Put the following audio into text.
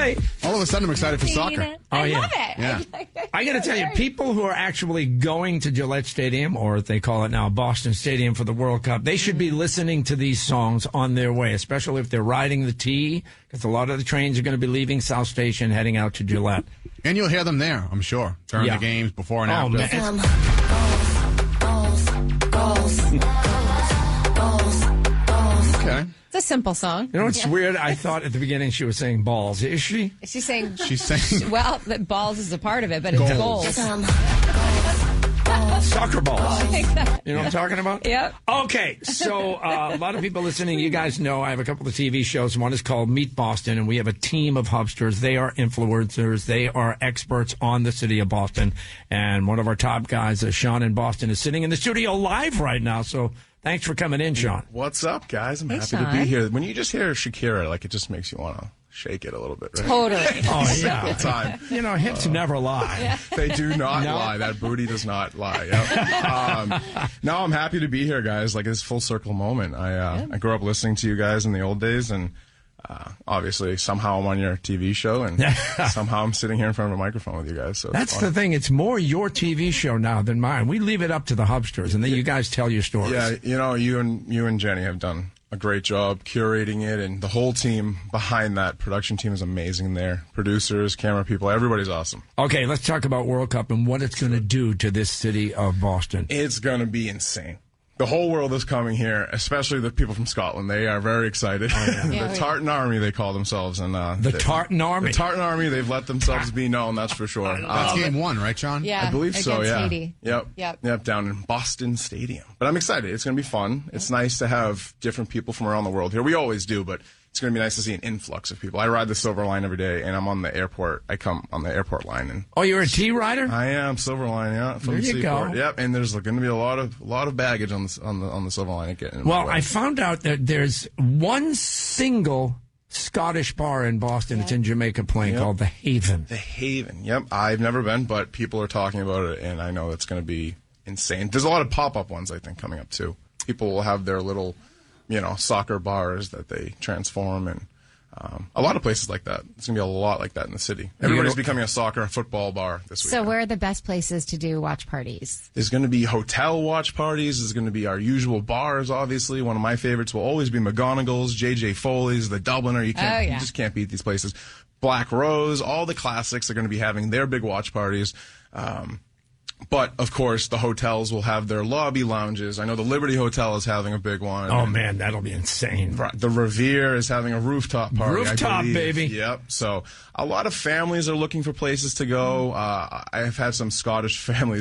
right. All of a sudden, I'm excited for soccer. I love it. Yeah. I got to tell you, people who are actually going to Gillette Stadium, or they call it now Boston Stadium for the World Cup, they should be listening to these songs on their way, especially if they're riding the T, because a lot of the trains are going to be leaving South Station, heading out to Gillette. And you'll hear them there, I'm sure, during the games, before and after. Man. Okay. It's a simple song. You know what's weird? I thought at the beginning she was saying balls. Is she? She's saying, Well, that balls is a part of it, but it's goals. Soccer balls. You know what I'm talking about? Yep. Okay, so a lot of people listening, you guys know I have a couple of TV shows. One is called Meet Boston, and we have a team of hubsters. They are influencers. They are experts on the city of Boston. And one of our top guys, Sean in Boston, is sitting in the studio live right now. So thanks for coming in, Sean. What's up, guys? I'm happy Sean. to be here. When you just hear Shakira, like, it just makes you want to shake it a little bit, right? Totally. Oh, yeah. All the time. You know, hips never lie. They do not lie. That booty does not lie. Yep. No, I'm happy to be here, guys. Like, it's full circle moment. I grew up listening to you guys in the old days, and obviously somehow I'm on your TV show, and somehow I'm sitting here in front of a microphone with you guys. So That's fun. the thing. It's more your TV show now than mine. We leave it up to the hubsters, and then you guys tell your stories. Yeah, you know, you and Jenny have done a great job curating it, and the whole team behind that production team is amazing there. Producers, camera people, everybody's awesome. Okay, let's talk about World Cup and what it's going to do to this city of Boston. It's going to be insane. The whole world is coming here, especially the people from Scotland. They are very excited. The Tartan Army, they call themselves. And The Tartan Army? The Tartan Army, they've let themselves be known, that's for sure. That's game one, right, Sean? Yeah. I believe so, against yeah. Haiti. Yep, down in Boston Stadium. But I'm excited. It's going to be fun. It's nice to have different people from around the world here. We always do, but it's going to be nice to see an influx of people. I ride the Silver Line every day, and I'm on the airport. I come on the airport line. And Oh, you're a T rider? I am Silver Line, yeah, from There the you seaport. go. Yep, and there's going to be a lot of baggage on the Silver Line. Well, I found out that there's one single Scottish bar in Boston. It's in Jamaica Plain called The Haven. The Haven. Yep, I've never been, but people are talking about it, and I know it's going to be insane. There's a lot of pop-up ones, I think, coming up too. People will have their little, soccer bars that they transform, and a lot of places like that. It's going to be a lot like that in the city. Everybody's becoming a soccer and football bar this week. So where are the best places to do watch parties? There's going to be hotel watch parties. There's going to be our usual bars, obviously. One of my favorites will always be McGonagall's, J.J. Foley's, the Dubliner. You just can't beat these places. Black Rose, all the classics are going to be having their big watch parties. But, of course, the hotels will have their lobby lounges. I know the Liberty Hotel is having a big one. Oh, man, that'll be insane. The Revere is having a rooftop party. Rooftop, baby. Yep. So a lot of families are looking for places to go. I've had some Scottish families